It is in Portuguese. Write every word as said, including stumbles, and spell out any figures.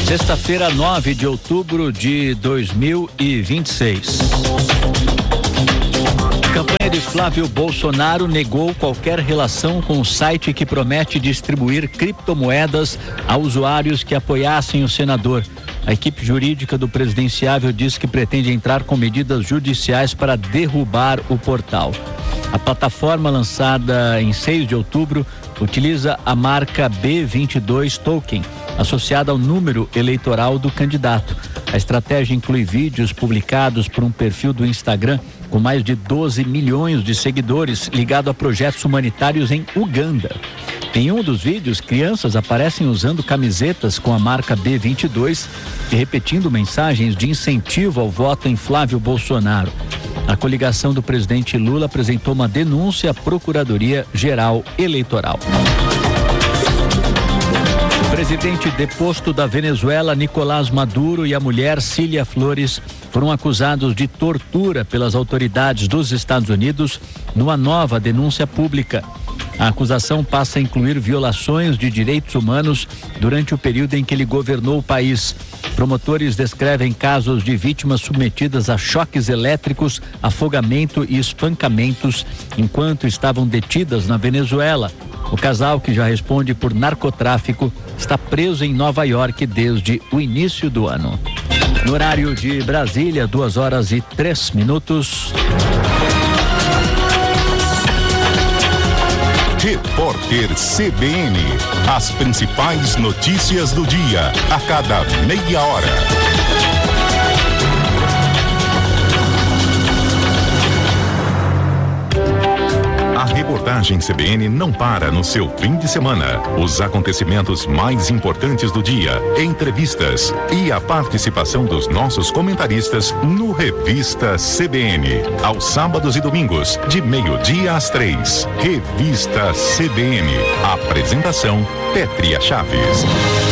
Sexta-feira, nove de outubro de dois mil e vinte e seis. A campanha de Flávio Bolsonaro negou qualquer relação com o site que promete distribuir criptomoedas a usuários que apoiassem o senador. A equipe jurídica do presidenciável diz que pretende entrar com medidas judiciais para derrubar o portal. A plataforma, lançada em seis de outubro, utiliza a marca B vinte e dois Token, associada ao número eleitoral do candidato. A estratégia inclui vídeos publicados por um perfil do Instagram com mais de doze milhões de seguidores ligado a projetos humanitários em Uganda. Em um dos vídeos, crianças aparecem usando camisetas com a marca B vinte e dois e repetindo mensagens de incentivo ao voto em Flávio Bolsonaro. A coligação do presidente Lula apresentou uma denúncia à Procuradoria-Geral Eleitoral. O presidente deposto da Venezuela, Nicolás Maduro, e a mulher Cília Flores foram acusados de tortura pelas autoridades dos Estados Unidos numa nova denúncia pública. A acusação passa a incluir violações de direitos humanos durante o período em que ele governou o país. Promotores descrevem casos de vítimas submetidas a choques elétricos, afogamento e espancamentos enquanto estavam detidas na Venezuela. O casal, que já responde por narcotráfico, está preso em Nova York desde o início do ano. No horário de Brasília, duas horas e três minutos. Repórter C B N. As principais notícias do dia, a cada meia hora. A reportagem C B N não para no seu fim de semana. Os acontecimentos mais importantes do dia, entrevistas e a participação dos nossos comentaristas no Revista C B N. Aos sábados e domingos, de meio-dia às três. Revista C B N. Apresentação: Pétria Chaves.